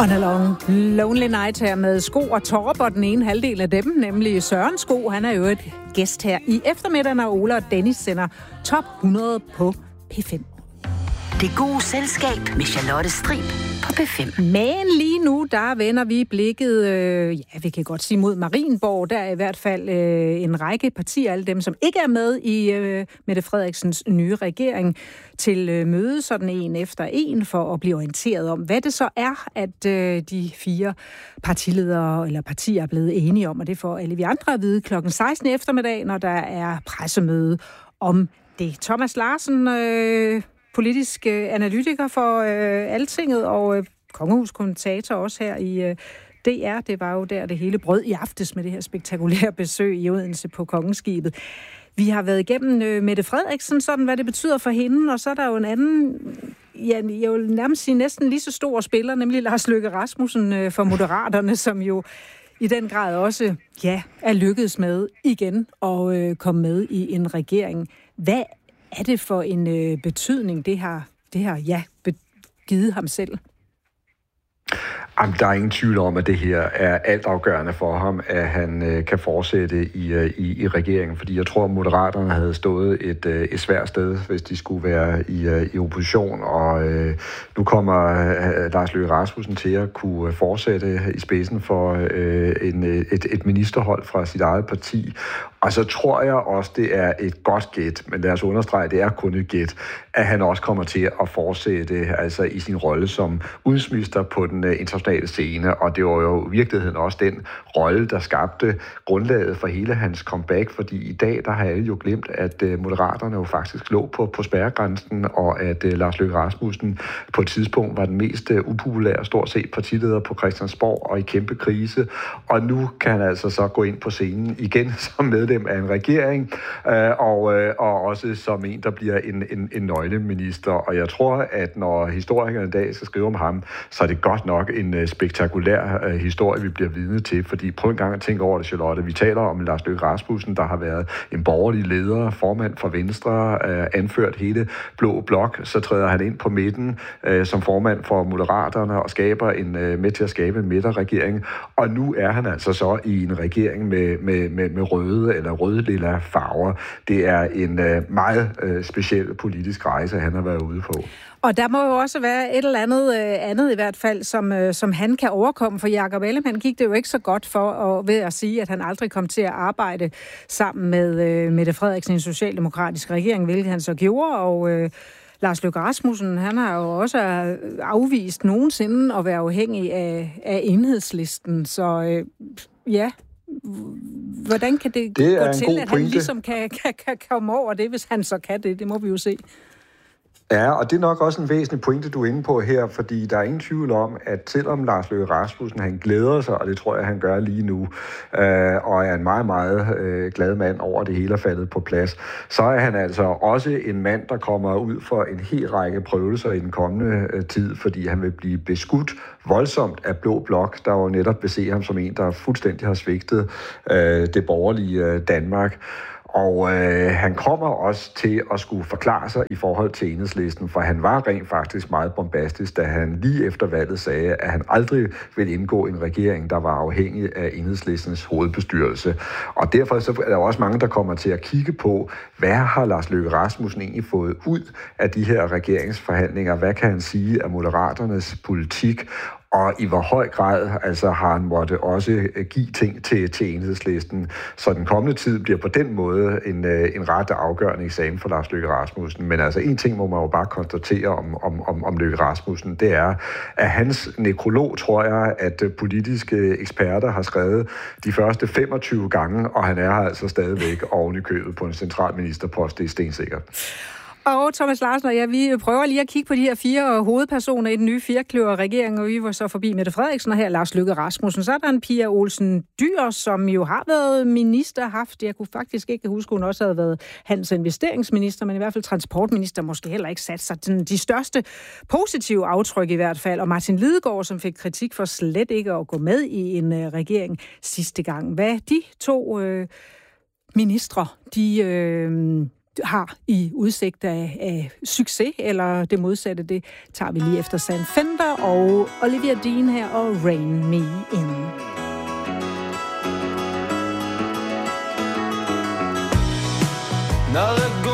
On a long, lonely night her med Sko og Torp, og den ene halvdel af dem, nemlig Søren Sko. Han er jo et gæst her i eftermiddagen, og Ola og Dennis sender top 100 på P5. Det gode selskab med Charlotte Strib på P5. Men lige nu, der vender vi blikket, vi kan godt sige mod Marienborg. Der er i hvert fald en række partier, alle dem, som ikke er med i Mette Frederiksens nye regering, til møde sådan en efter en for at blive orienteret om, hvad det så er, at de 4 partiledere eller partier er blevet enige om. Og det får alle vi andre at vide klokken 16 eftermiddag, når der er pressemøde om det. Thomas Larsen, politisk analytiker for Altinget og kongehuskommentator også her i DR. Det var jo der, det hele brød i aftes med det her spektakulære besøg i Odense på Kongeskibet. Vi har været igennem Mette Frederiksen, sådan hvad det betyder for hende, og så er der jo en anden, jeg vil nærmest sige næsten lige så stor spiller, nemlig Lars Løkke Rasmussen for Moderaterne, som jo i den grad også er lykkedes med igen at komme med i en regering. Hvad er det for en betydning, det har givet ham selv? Jamen, der er ingen tvivl om, at det her er altafgørende for ham, at han kan fortsætte i regeringen. Fordi jeg tror, at Moderaterne havde stået et svært sted, hvis de skulle være i opposition. Og nu kommer Lars Løkke Rasmussen til at kunne fortsætte i spidsen for et ministerhold fra sit eget parti. Og så tror jeg også, det er et godt gæt, men lad os understrege, det er kun et gæt, at han også kommer til at fortsætte altså i sin rolle som udenrigsminister på den internationale scene. Og det var jo i virkeligheden også den rolle, der skabte grundlaget for hele hans comeback, fordi i dag, der har alle jo glemt, at Moderaterne jo faktisk lå på spærregrænsen, og at Lars Løkke Rasmussen på et tidspunkt var den mest upopulære, stort set partileder på Christiansborg og i kæmpe krise. Og nu kan han altså så gå ind på scenen igen som medlem af en regering, og også som en, der bliver en nøgleminister. Og jeg tror, at når historikerne i dag skal skrive om ham, så er det godt nok en spektakulær historie, vi bliver vidne til. Fordi prøv en gang at tænke over det, Charlotte. Vi taler om Lars Løkke Rasmussen, der har været en borgerlig leder, formand for Venstre, anført hele Blå Blok. Så træder han ind på midten som formand for Moderaterne og skaber med til at skabe en midterregering. Og nu er han altså så i en regering med røde eller røde-lilla farver. Det er en meget speciel politisk rejse, han har været ude på. Og der må jo også være et eller andet i hvert fald, som han kan overkomme, for Jakob Ellemann gik det jo ikke så godt for ved at sige, at han aldrig kom til at arbejde sammen med Mette Frederiksen i en socialdemokratisk regering, hvilket han så gjorde, og Lars Løkke Rasmussen, han har jo også afvist nogensinde at være afhængig af Enhedslisten, så hvordan kan det gå til, at han ligesom kan komme over det, hvis han så kan det? Det må vi jo se. Ja, og det er nok også en væsentlig pointe, du er inde på her, fordi der er ingen tvivl om, at selvom Lars Løkke Rasmussen, han glæder sig, og det tror jeg, han gør lige nu, og er en meget, meget glad mand over det hele er faldet på plads, så er han altså også en mand, der kommer ud for en hel række prøvelser i den kommende tid, fordi han vil blive beskudt voldsomt af Blå Blok, der jo netop vil se ham som en, der fuldstændig har svigtet det borgerlige Danmark. Og han kommer også til at skulle forklare sig i forhold til Enhedslisten, for han var rent faktisk meget bombastisk, da han lige efter valget sagde, at han aldrig ville indgå en regering, der var afhængig af Enhedslistens hovedbestyrelse. Og derfor så er der også mange, der kommer til at kigge på, hvad har Lars Løkke Rasmussen egentlig fået ud af de her regeringsforhandlinger? Hvad kan han sige af Moderaternes politik? Og i hvor høj grad altså, har han måtte også give ting til Enhedslisten. Så den kommende tid bliver på den måde en ret afgørende eksamen for Lars Løkke Rasmussen. Men altså en ting må man jo bare konstatere om Løkke Rasmussen, det er, at hans nekrolog, tror jeg, at politiske eksperter har skrevet de første 25 gange, og han er altså stadigvæk oven i købet på en central ministerpost, det er stensikkert. Og Thomas Larsen og vi prøver lige at kigge på de her 4 hovedpersoner i den nye firkløver-regering, og vi var så forbi Mette Frederiksen og her Lars Løkke Rasmussen. Så er der en Pia Olsen Dyhr, som jo har været minister, jeg kunne faktisk ikke huske, hun også havde været handels- og investeringsminister, men i hvert fald transportminister, måske heller ikke sat sig de største positive aftryk i hvert fald. Og Martin Lidegaard, som fik kritik for slet ikke at gå med i en regering sidste gang. Hvad de 2 ministre, har i udsigt af succes, eller det modsatte, det tager vi lige efter Sam Fender og Olivia Dean her og Rain Me In. Now let go